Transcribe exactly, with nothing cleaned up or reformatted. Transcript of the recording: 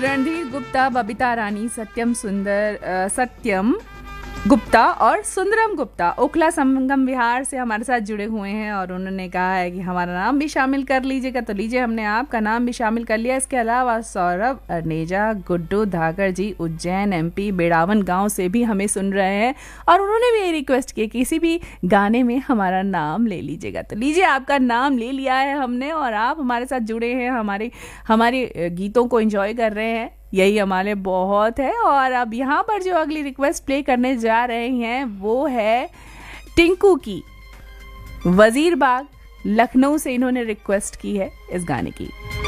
रणधीर गुप्ता, बबीता रानी, सत्यम सुंदर अ, सत्यम गुप्ता और सुंदरम गुप्ता ओखला संगम विहार से हमारे साथ जुड़े हुए हैं और उन्होंने कहा है कि हमारा नाम भी शामिल कर लीजिएगा। तो लीजिए, हमने आपका नाम भी शामिल कर लिया। इसके अलावा सौरभ अरनेजा, गुड्डू धाकर जी उज्जैन एमपी बेड़ावन गांव से भी हमें सुन रहे हैं और उन्होंने भी ये रिक्वेस्ट की किसी भी गाने में हमारा नाम ले लीजिएगा। तो लीजिए, आपका नाम ले लिया है हमने और आप हमारे साथ जुड़े हैं, हमारे हमारे गीतों को एंजॉय कर रहे हैं। यही हमारे बहुत है। और अब यहाँ पर जो अगली रिक्वेस्ट प्ले करने जा रहे हैं वो है टिंकू की। वजीर बाग लखनऊ से इन्होंने रिक्वेस्ट की है इस गाने की।